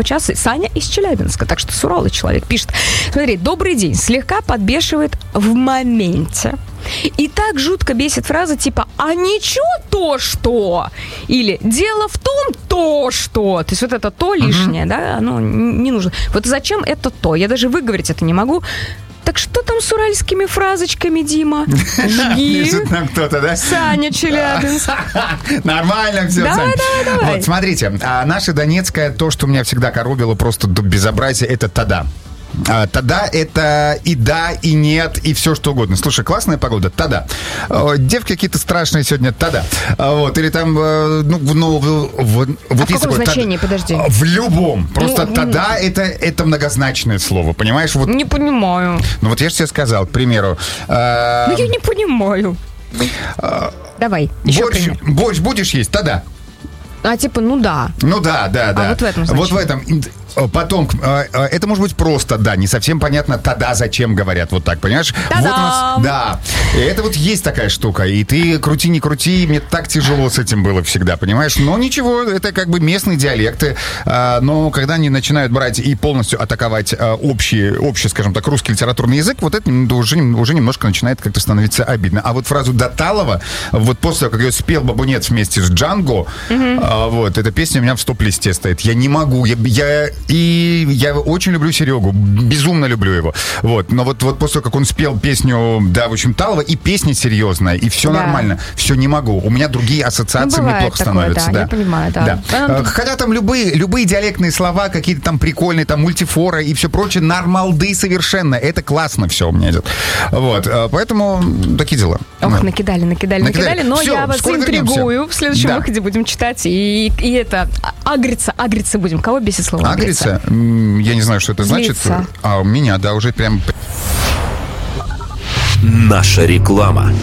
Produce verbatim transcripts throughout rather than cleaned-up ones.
часа. Саня из Челябинска, так что суровый человек пишет. Смотри, добрый день, слегка подбешивает в моменте. И так жутко бесит фраза типа «а ничего то, что?» или «дело в том, то, что». То есть вот это «то» лишнее, uh-huh. да, оно не нужно. Вот зачем это «то»? Я даже выговорить это не могу. Так что там с уральскими фразочками, Дима? Жги. Пишет нам кто-то, да? Саня Челябинск. Нормально все, давай, Сань. Давай, давай, давай. Вот, смотрите, а наша донецкая, то, что меня всегда коробило просто до безобразия, это «тада». А, тогда это и да, и нет, и все что угодно. Слушай, классная погода, тогда. Девки какие-то страшные сегодня, тогда. Вот, или там, ну, ну в, в, вот а есть в каком такое, значении, тада, подожди? В любом. Просто ну, тогда это, это многозначное слово, понимаешь? Вот, не понимаю. Ну, вот я же тебе сказал, к примеру. Э, ну, я не понимаю. Э, Давай, еще борщ, пример. Борщ будешь есть? Тогда. А, типа, ну да. Ну да, да, да. А вот в этом значении. Вот в этом. Потом, это может быть просто, да, не совсем понятно, тогда зачем говорят вот так, понимаешь? Та-дам! Вот у нас, да, и это вот есть такая штука, и ты крути, не крути, мне так тяжело с этим было всегда, понимаешь? Но ничего, это как бы местные диалекты, но когда они начинают брать и полностью атаковать общий, общий, скажем так, русский литературный язык, вот это уже, уже немножко начинает как-то становиться обидно. А вот фразу «Доталова», вот после того, как ее спел Бабунец вместе с Джанго, mm-hmm. вот, эта песня у меня в стоп-листе стоит. Я не могу, я... я И я очень люблю Серегу, безумно люблю его. Вот. Но вот, вот после того, как он спел песню, да, в общем, Талова, и песня серьезная, и все да. нормально, все не могу. У меня другие ассоциации, ну, мне плохо такое, становятся. Да, да, я понимаю, да. да. Хотя там любые, любые диалектные слова, какие-то там прикольные, там мультифора и все прочее, нормалды совершенно. Это классно все у меня идет. Вот. Поэтому такие дела. Ох, да. накидали, накидали, накидали, накидали, но все, я вас интригую. Вернемся. В следующем да. выходе будем читать. И, и это, агриться, агриться будем. Кого бесит слово агриться? Агриться? Я не знаю, что это значит. Злиться. А у меня, да, уже прям... Наша реклама.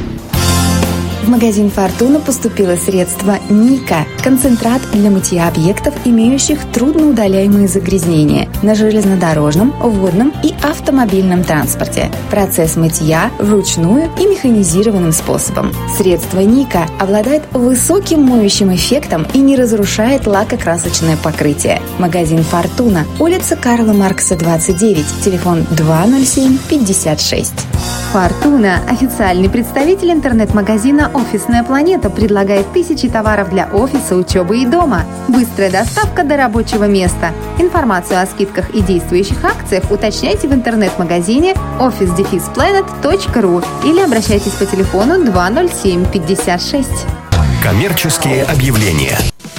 В магазин «Фортуна» поступило средство «Ника» – концентрат для мытья объектов, имеющих трудноудаляемые загрязнения на железнодорожном, водном и автомобильном транспорте. Процесс мытья вручную и механизированным способом. Средство «Ника» обладает высоким моющим эффектом и не разрушает лакокрасочное покрытие. Магазин «Фортуна», улица Карла Маркса, двадцать девять, телефон два ноль семь пятьдесят шесть. «Фортуна» – официальный представитель интернет-магазина «Офисная планета», предлагает тысячи товаров для офиса, учебы и дома. Быстрая доставка до рабочего места. Информацию о скидках и действующих акциях уточняйте в интернет-магазине офис дефис планет точка ру или обращайтесь по телефону два ноль семь пятьдесят шесть. Коммерческие объявления.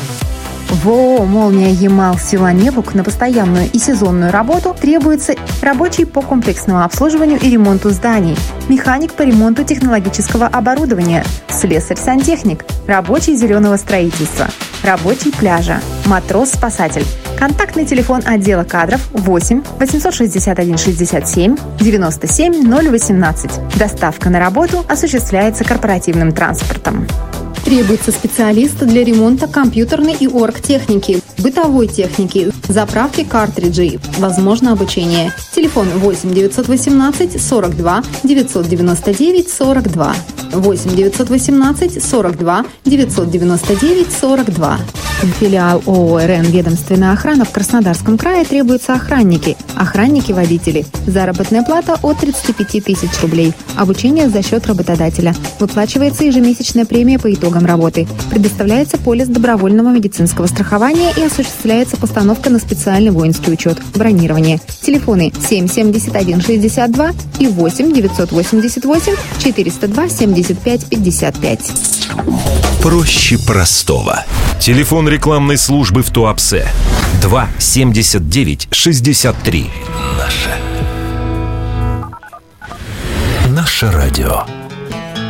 В ООО «Молния Ямал» Сила-Невук на постоянную и сезонную работу требуется рабочий по комплексному обслуживанию и ремонту зданий, механик по ремонту технологического оборудования, слесарь-сантехник, рабочий зеленого строительства, рабочий пляжа, матрос-спасатель. Контактный телефон отдела кадров восемь восемьсот шестьдесят один шестьдесят семь девяносто семь ноль восемнадцать. Доставка на работу осуществляется корпоративным транспортом. Требуется специалист для ремонта компьютерной и оргтехники, бытовой техники, заправки картриджей, возможно обучение. Телефон восемь девятьсот восемнадцать сорок два девятьсот девяносто девять сорок два. восемь девятьсот восемнадцать сорок два девятьсот девяносто девять сорок два. Филиал ООО «РН Ведомственная охрана» в Краснодарском крае требуются охранники, охранники-водители. Заработная плата от тридцати пяти тысяч рублей. Обучение за счет работодателя. Выплачивается ежемесячная премия по итогам работы. Предоставляется полис добровольного медицинского страхования и осуществляется постановка на специальный воинский учет. Бронирование. Телефоны семь семьдесят один шестьдесят два и восемь девятьсот восемьдесят восемь четыреста два семьдесят пять пятьдесят пять. Проще простого. Телефон рекламной службы в Туапсе два семьдесят девять шестьдесят три. Наше. Наше радио.